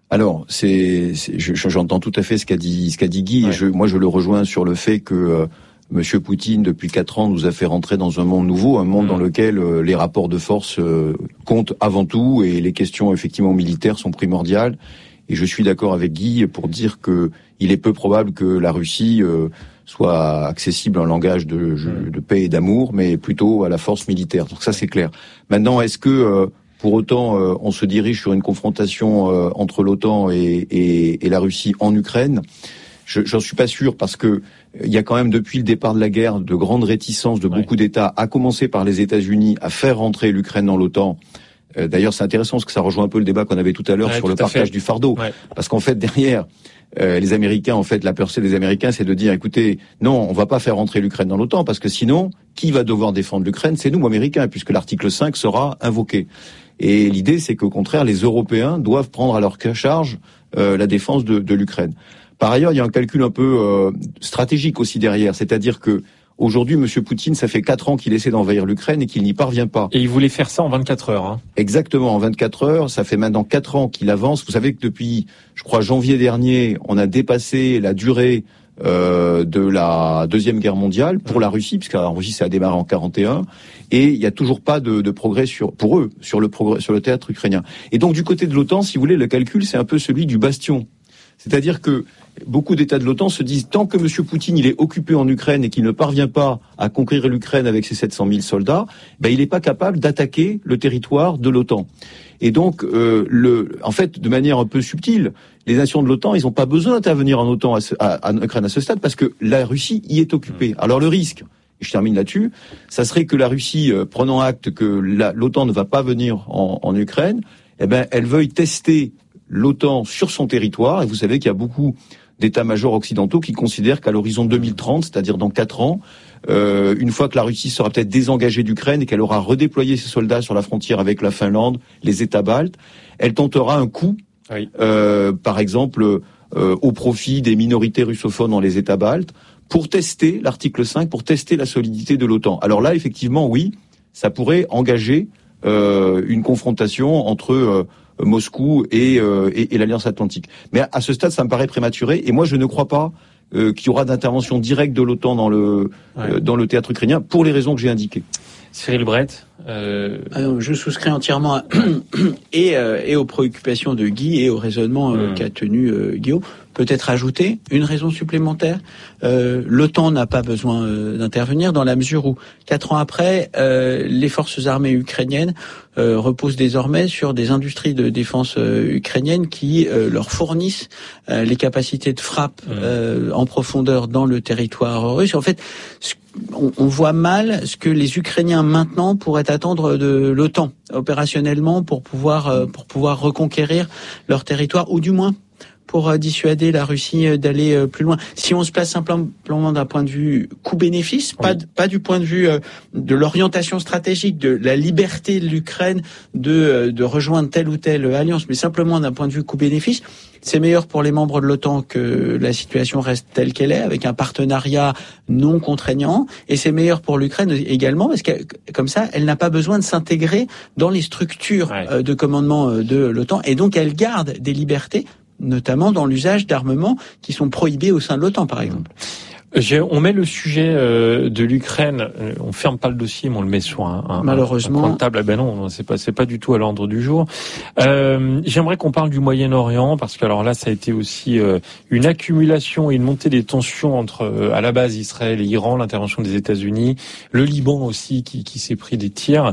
E: Alors, c'est, c'est je, j'entends tout à fait ce qu'a dit, ce qu'a dit Guy. Ouais. Et je, moi, je le rejoins sur le fait que euh, Monsieur Poutine, depuis quatre ans, nous a fait rentrer dans un monde nouveau, un monde mmh. dans lequel euh, les rapports de force euh, comptent avant tout et les questions effectivement militaires sont primordiales. Et je suis d'accord avec Guy pour dire que il est peu probable que la Russie euh, soit accessible à un langage de, mmh. de paix et d'amour, mais plutôt à la force militaire. Donc ça, c'est clair. Maintenant, est-ce que euh, pour autant, euh, on se dirige sur une confrontation euh, entre l'OTAN et, et, et la Russie en Ukraine? Je, j'en suis pas sûr parce que il y a quand même depuis le départ de la guerre de grandes réticences de ouais. beaucoup d'États, à commencer par les États-Unis, à faire rentrer l'Ukraine dans l'OTAN. Euh, d'ailleurs, c'est intéressant parce que ça rejoint un peu le débat qu'on avait tout à l'heure ouais, sur le partage fait. du fardeau. Ouais. Parce qu'en fait, derrière, euh, les Américains, en fait, la peur des Américains, c'est de dire, écoutez, non, on va pas faire rentrer l'Ukraine dans l'OTAN parce que sinon, qui va devoir défendre l'Ukraine? C'est nous, Américains, puisque l'article cinq sera invoqué. Et l'idée, c'est qu'au contraire, les Européens doivent prendre à leur charge euh, la défense de, de l'Ukraine. Par ailleurs, il y a un calcul un peu euh, stratégique aussi derrière, c'est-à-dire que aujourd'hui, M. Poutine, ça fait quatre ans qu'il essaie d'envahir l'Ukraine et qu'il n'y parvient pas.
D: Et il voulait faire ça en vingt-quatre heures. Hein.
E: Exactement, en vingt-quatre heures. Ça fait maintenant quatre ans qu'il avance. Vous savez que depuis, je crois, janvier dernier, on a dépassé la durée euh, de la Deuxième Guerre mondiale pour la Russie, puisque la Russie, ça a démarré en quarante et un. Et il n'y a toujours pas de, de progrès sur, pour eux sur le, progrès, sur le théâtre ukrainien. Et donc, du côté de l'OTAN, si vous voulez, le calcul, c'est un peu celui du bastion. C'est-à-dire que beaucoup d'États de l'OTAN se disent tant que M. Poutine il est occupé en Ukraine et qu'il ne parvient pas à conquérir l'Ukraine avec ses sept cent mille soldats, ben il n'est pas capable d'attaquer le territoire de l'OTAN. Et donc, euh, le, en fait, de manière un peu subtile, les nations de l'OTAN, ils n'ont pas besoin d'intervenir en OTAN à, ce, à, à Ukraine à ce stade parce que la Russie y est occupée. Alors le risque, et je termine là-dessus, ça serait que la Russie, euh, prenant acte que la, l'OTAN ne va pas venir en, en Ukraine, eh ben, elle veuille tester l'OTAN sur son territoire, et vous savez qu'il y a beaucoup d'états-majors occidentaux qui considèrent qu'à l'horizon deux mille trente, c'est-à-dire dans quatre ans, euh, une fois que la Russie sera peut-être désengagée d'Ukraine et qu'elle aura redéployé ses soldats sur la frontière avec la Finlande, les États baltes, elle tentera un coup, oui. euh, par exemple, euh, au profit des minorités russophones dans les États baltes, pour tester l'article cinq, pour tester la solidité de l'OTAN. Alors là, effectivement, oui, ça pourrait engager euh, une confrontation entre euh, Moscou et, euh, et, et l'Alliance Atlantique. Mais à, à ce stade, ça me paraît prématuré. Et moi, je ne crois pas euh, qu'il y aura d'intervention directe de l'OTAN dans le ouais. euh, dans le théâtre ukrainien pour les raisons que j'ai indiquées.
D: Cyril Brett. Euh...
F: Alors, je souscris entièrement à et, euh, et aux préoccupations de Guy et au raisonnement euh, mmh. qu'a tenu euh, Guillaume. Peut-être ajouter une raison supplémentaire. Euh, L'OTAN n'a pas besoin euh, d'intervenir dans la mesure où, quatre ans après, euh, les forces armées ukrainiennes euh, reposent désormais sur des industries de défense euh, ukrainiennes qui euh, leur fournissent euh, les capacités de frappe euh, en profondeur dans le territoire russe. En fait, on, on voit mal ce que les Ukrainiens maintenant pourraient attendre de l'OTAN opérationnellement pour pouvoir euh, pour pouvoir reconquérir leur territoire, ou du moins pour dissuader la Russie d'aller plus loin. Si on se place simplement d'un point de vue coût-bénéfice, pas, oui. pas du point de vue de l'orientation stratégique, de la liberté de l'Ukraine de, de rejoindre telle ou telle alliance, mais simplement d'un point de vue coût-bénéfice, c'est meilleur pour les membres de l'OTAN que la situation reste telle qu'elle est, avec un partenariat non contraignant, et c'est meilleur pour l'Ukraine également, parce que comme ça, elle n'a pas besoin de s'intégrer dans les structures ouais. de commandement de l'OTAN, et donc elle garde des libertés, notamment dans l'usage d'armements qui sont prohibés au sein de l'OTAN, par exemple.
D: J'ai, on met le sujet euh, de l'Ukraine, euh, on ferme pas le dossier, mais on le met sur un, un,
F: Malheureusement.
D: un point de table. Ah ben non, c'est pas, c'est pas du tout à l'ordre du jour. Euh, j'aimerais qu'on parle du Moyen-Orient, parce que alors là, ça a été aussi euh, une accumulation et une montée des tensions entre, euh, à la base, Israël et Iran, l'intervention des États-Unis, le Liban aussi qui, qui s'est pris des tirs.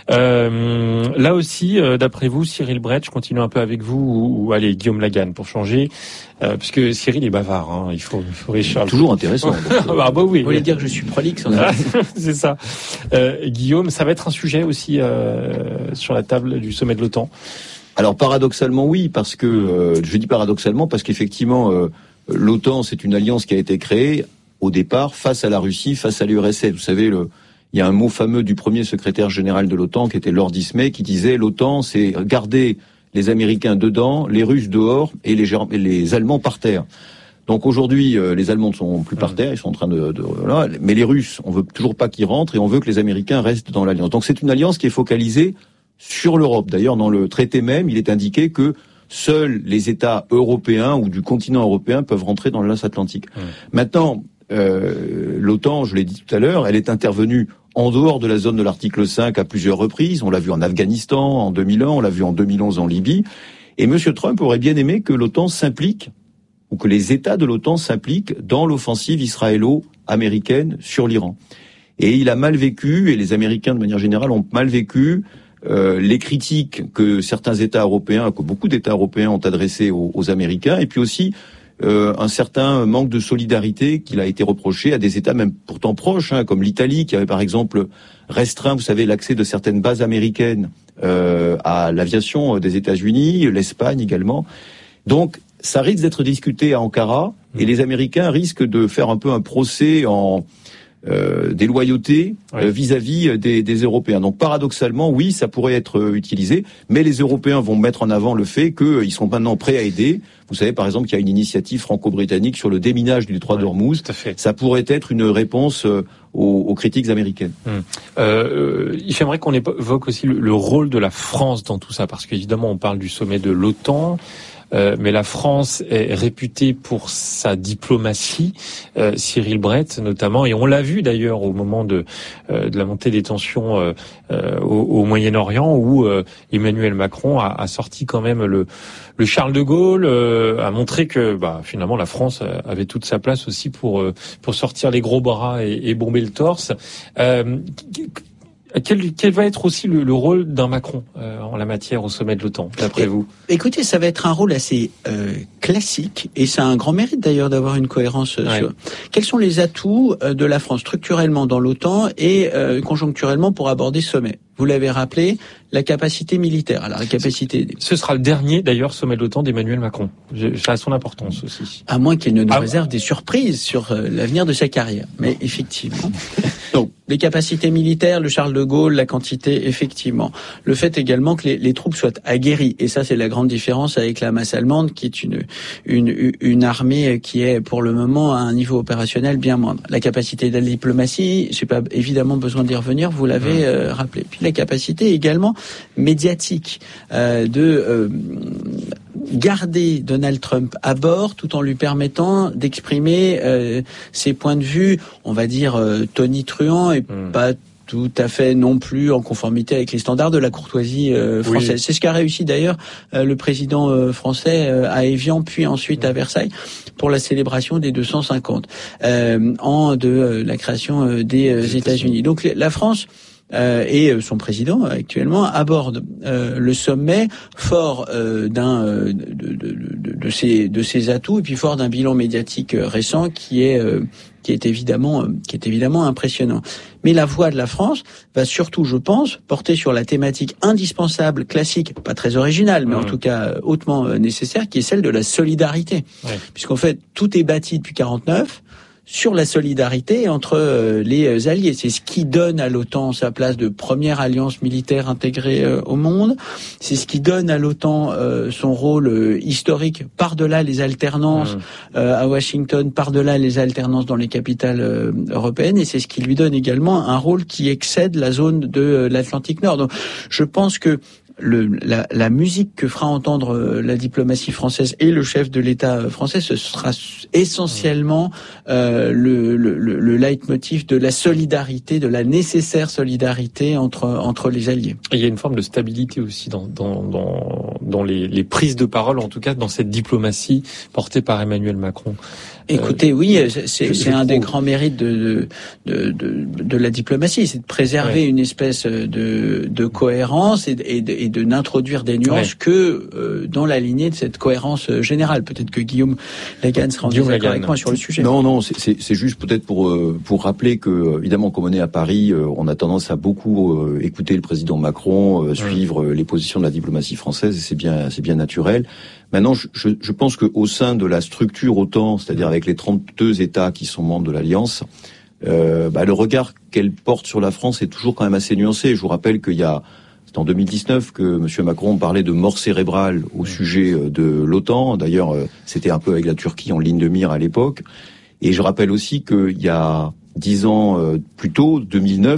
D: Euh, là aussi, euh, d'après vous, Cyril Brett, je continue un peu avec vous, ou, ou allez, Guillaume Lagarde pour changer. Euh, parce que Cyril est bavard, hein, il faut, il faut Richard.
E: Toujours intéressant. Donc,
D: euh... ah bah oui.
F: Vous voulez dire que je suis prolixe.
D: C'est ça. Euh, Guillaume, ça va être un sujet aussi euh, sur la table du sommet de l'OTAN.
E: Alors paradoxalement oui, parce que euh, je dis paradoxalement parce qu'effectivement euh, l'OTAN c'est une alliance qui a été créée au départ face à la Russie, face à l'U R S S. Vous savez, le, il y a un mot fameux du premier secrétaire général de l'OTAN qui était Lord Ismay, qui disait l'OTAN c'est garder les Américains dedans, les Russes dehors et les, et les Allemands par terre. Donc aujourd'hui, euh, les Allemands ne sont plus par terre, ils sont en train de, de voilà, mais les Russes, on veut toujours pas qu'ils rentrent et on veut que les Américains restent dans l'alliance. Donc c'est une alliance qui est focalisée sur l'Europe. D'ailleurs, dans le traité même, il est indiqué que seuls les États européens ou du continent européen peuvent rentrer dans l'Alliance Atlantique. Mmh. Maintenant, euh, l'OTAN, je l'ai dit tout à l'heure, elle est intervenue en dehors de la zone de l'article cinq à plusieurs reprises. On l'a vu en Afghanistan en deux mille un, on l'a vu en deux mille onze en Libye. Et M. Trump aurait bien aimé que l'OTAN s'implique, ou que les États de l'OTAN s'impliquent dans l'offensive israélo-américaine sur l'Iran. Et il a mal vécu, et les Américains de manière générale ont mal vécu, euh, les critiques que certains États européens, que beaucoup d'États européens ont adressées aux, aux Américains, et puis aussi euh, un certain manque de solidarité qu'il a été reproché à des États même pourtant proches, hein, comme l'Italie, qui avait par exemple restreint, vous savez, l'accès de certaines bases américaines euh, à l'aviation des États-Unis, l'Espagne également. Donc, ça risque d'être discuté à Ankara, et les Américains risquent de faire un peu un procès en euh, déloyauté euh, vis-à-vis des, des Européens. Donc paradoxalement, oui, ça pourrait être euh, utilisé, mais les Européens vont mettre en avant le fait qu'ils sont maintenant prêts à aider. Vous savez, par exemple, qu'il y a une initiative franco-britannique sur le déminage du détroit ouais, d'Ormuz. Ça pourrait être une réponse euh, aux, aux critiques américaines.
D: Hum. Euh, j'aimerais qu'on évoque aussi le, le rôle de la France dans tout ça, parce qu'évidemment, on parle du sommet de l'OTAN. Euh, mais la France est réputée pour sa diplomatie, euh, Cyril Brett notamment, et on l'a vu d'ailleurs au moment de, euh, de la montée des tensions euh, euh, au, au Moyen-Orient, où euh, Emmanuel Macron a, a sorti quand même le, le Charles de Gaulle, euh, a montré que bah, finalement la France avait toute sa place aussi pour, euh, pour sortir les gros bras et, et bomber le torse. Euh, Quel, quel va être aussi le, le rôle d'un Macron euh, en la matière au sommet de l'OTAN, d'après vous ?
F: Écoutez, ça va être un rôle assez euh, classique, et ça a un grand mérite d'ailleurs d'avoir une cohérence. Euh, ouais. sur... Quels sont les atouts euh, de la France structurellement dans l'OTAN et euh, conjoncturellement pour aborder ce sommet ? Vous l'avez rappelé, la capacité militaire. Alors la capacité.
D: Ce sera le dernier d'ailleurs sommet de l'OTAN d'Emmanuel Macron. Ça a son importance aussi.
F: À moins qu'il ne nous ah, réserve des surprises sur euh, l'avenir de sa carrière. Mais effectivement. Donc les capacités militaires, le Charles de Gaulle, la quantité, effectivement. Le fait également que les, les troupes soient aguerries. Et ça, c'est la grande différence avec la masse allemande, qui est une, une, une armée qui est pour le moment à un niveau opérationnel bien moindre. La capacité de la diplomatie, j'ai pas évidemment besoin d'y revenir, vous l'avez euh, rappelé. Puis la capacité également médiatique euh, de euh, garder Donald Trump à bord tout en lui permettant d'exprimer euh, ses points de vue, on va dire euh, tonitruants et mmh. pas tout à fait non plus en conformité avec les standards de la courtoisie euh, française. Oui. C'est ce qu'a réussi d'ailleurs euh, le président euh, français euh, à Évian, puis ensuite à Versailles, pour la célébration des deux cent cinquante euh, ans de euh, la création euh, des euh, États-Unis. Donc la France Euh, et son président actuellement aborde euh, le sommet fort euh, d'un euh, de, de, de, de ses de ses atouts et puis fort d'un bilan médiatique récent qui est euh, qui est évidemment qui est évidemment impressionnant. Mais la voix de la France va surtout, je pense, porter sur la thématique indispensable, classique, pas très originale, mais mmh. en tout cas hautement nécessaire, qui est celle de la solidarité, ouais. puisqu'en fait tout est bâti depuis quarante-neuf sur la solidarité entre euh, les alliés. C'est ce qui donne à l'OTAN sa place de première alliance militaire intégrée euh, au monde. C'est ce qui donne à l'OTAN euh, son rôle euh, historique par-delà les alternances mmh. euh, à Washington, par-delà les alternances dans les capitales euh, européennes. Et c'est ce qui lui donne également un rôle qui excède la zone de euh, l'Atlantique Nord. Donc, je pense que Le, la, la musique que fera entendre la diplomatie française et le chef de l'État français, ce sera essentiellement euh, le, le, le leitmotiv de la solidarité, de la nécessaire solidarité entre entre les alliés.
D: Et il y a une forme de stabilité aussi dans dans dans, dans les, les prises de parole, en tout cas dans cette diplomatie portée par Emmanuel Macron.
F: Écoutez, euh, oui, c'est, c'est un des grands mérites de, de, de, de la diplomatie, c'est de préserver ouais. une espèce de, de cohérence et de, et de, et de n'introduire des nuances ouais. que euh, dans la lignée de cette cohérence générale. Peut-être que Guillaume Lagan sera en désaccord avec moi sur le sujet.
E: Non, non, c'est, c'est, c'est juste peut-être pour pour rappeler que, évidemment, comme on est à Paris, on a tendance à beaucoup écouter le président Macron, ouais. suivre les positions de la diplomatie française, et c'est bien, c'est bien naturel. Maintenant, je, je, je pense qu'au sein de la structure OTAN, c'est-à-dire avec les trente-deux États qui sont membres de l'Alliance, euh, bah, le regard qu'elle porte sur la France est toujours quand même assez nuancé. Je vous rappelle qu'il y a, c'est en deux mille dix-neuf que M. Macron parlait de mort cérébrale au sujet de l'OTAN. D'ailleurs, c'était un peu avec la Turquie en ligne de mire à l'époque. Et je rappelle aussi qu'il y a dix ans euh, plus tôt, deux mille neuf,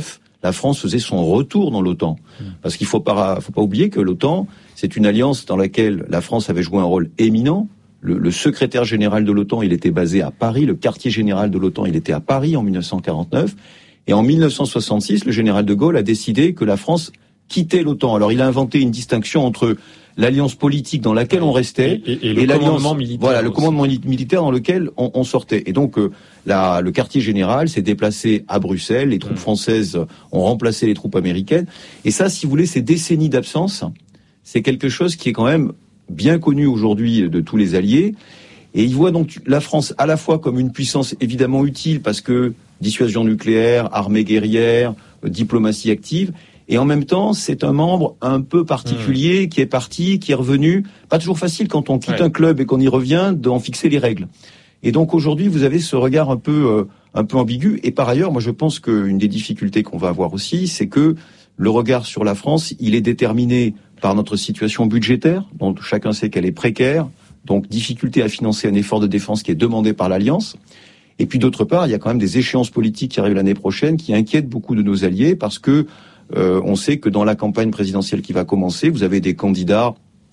E: la France faisait son retour dans l'OTAN. Parce qu'il faut pas, faut pas oublier que l'OTAN, c'est une alliance dans laquelle la France avait joué un rôle éminent. Le, le secrétaire général de l'OTAN, il était basé à Paris. Le quartier général de l'OTAN, il était à Paris en mille neuf cent quarante-neuf. Et en mille neuf cent soixante-six, le général de Gaulle a décidé que la France quittait l'OTAN. Alors il a inventé une distinction entre l'alliance politique dans laquelle on restait
D: et, et, et, et le commandement militaire.
E: Voilà,
D: aussi.
E: le commandement militaire dans lequel on, on sortait. Et donc euh, la, le quartier général s'est déplacé à Bruxelles. Les troupes mmh. françaises ont remplacé les troupes américaines. Et ça, si vous voulez, ces décennies d'absence, c'est quelque chose qui est quand même bien connu aujourd'hui de tous les alliés. Et ils voient donc la France à la fois comme une puissance évidemment utile parce que dissuasion nucléaire, armée guerrière, euh, diplomatie active. Et en même temps, c'est un membre un peu particulier mmh. qui est parti, qui est revenu. Pas toujours facile quand on quitte ouais. un club et qu'on y revient d'en fixer les règles. Et donc aujourd'hui, vous avez ce regard un peu euh, un peu ambigu. Et par ailleurs, moi je pense qu'une des difficultés qu'on va avoir aussi, c'est que le regard sur la France, il est déterminé par notre situation budgétaire, dont chacun sait qu'elle est précaire. Donc difficulté à financer un effort de défense qui est demandé par l'Alliance. Et puis d'autre part, il y a quand même des échéances politiques qui arrivent l'année prochaine qui inquiètent beaucoup de nos alliés parce que Euh, on sait que dans la campagne présidentielle qui va commencer, vous avez des candidats,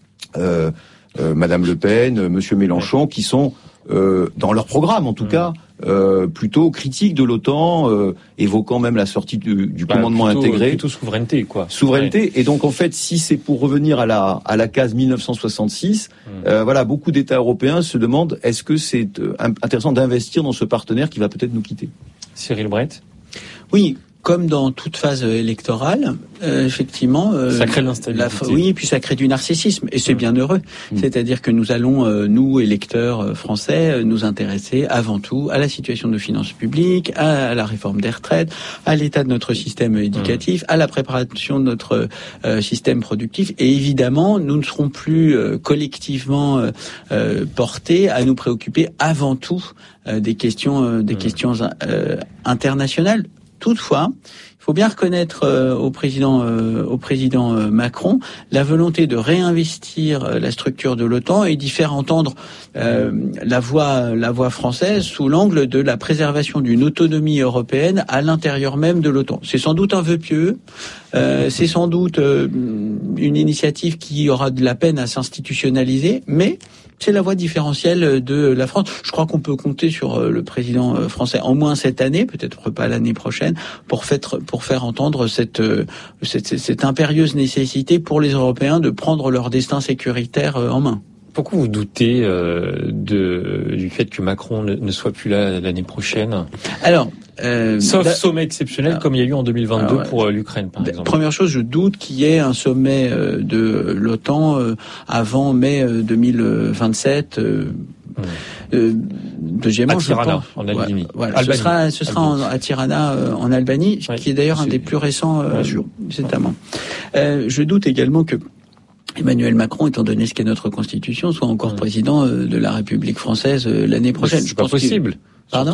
E: euh, euh, Madame Le Pen, euh, Monsieur Mélenchon, qui sont euh, dans leur programme, en tout mmh. cas, euh, plutôt critiques de l'OTAN, euh, évoquant même la sortie du, du bah, commandement
D: plutôt,
E: intégré.
D: Plutôt souveraineté, quoi.
E: Souveraineté.
D: Ouais.
E: Et donc, en fait, si c'est pour revenir à la à la case mille neuf cent soixante-six, mmh. euh, voilà, beaucoup d'États européens se demandent est-ce que c'est euh, intéressant d'investir dans ce partenaire qui va peut-être nous quitter.
D: Cyril Brett.
F: Oui. Comme dans toute phase électorale, euh, effectivement, euh,
D: ça crée de l'instabilité.
F: La, oui, puis ça crée du narcissisme, et c'est mmh. bien heureux. Mmh. C'est-à-dire que nous allons, euh, nous électeurs français, euh, nous intéresser avant tout à la situation de finances publiques, à, à la réforme des retraites, à l'état de notre système éducatif, mmh. à la préparation de notre euh, système productif, et évidemment, nous ne serons plus euh, collectivement euh, euh, portés à nous préoccuper avant tout euh, des questions, euh, des mmh. questions euh, internationales. Toutefois, il faut bien reconnaître euh, au président, euh, au président euh, Macron la volonté de réinvestir euh, la structure de l'OTAN et d'y faire entendre euh, la voix, la voix française sous l'angle de la préservation d'une autonomie européenne à l'intérieur même de l'OTAN. C'est sans doute un vœu pieux, euh, c'est sans doute euh, une initiative qui aura de la peine à s'institutionnaliser, mais c'est la voie différentielle de la France. Je crois qu'on peut compter sur le président français, au moins cette année, peut-être pas l'année prochaine, pour faire, pour faire entendre cette, cette, cette impérieuse nécessité pour les Européens de prendre leur destin sécuritaire en main.
D: Pourquoi vous doutez euh, de, du fait que Macron ne, ne soit plus là l'année prochaine ?
F: Alors, euh,
D: sauf
F: da...
D: sommet exceptionnel alors, comme il y a eu en deux mille vingt-deux alors, pour euh, l'Ukraine, par exemple.
F: Première chose, je doute qu'il y ait un sommet euh, de l'OTAN euh, avant mai euh, deux mille vingt-sept. Euh, mmh. euh, deuxièmement,
D: à Tirana,
F: je pense,
D: en Albanie.
F: Voilà, voilà. Ce sera, ce sera en, à Tirana, euh, en Albanie, ouais, qui est d'ailleurs un des plus récents euh, États membres. Euh, je doute également que Emmanuel Macron, étant donné ce qu'est notre Constitution, soit encore mmh. président de la République française l'année prochaine.
D: C'est pas possible.
F: Pardon ?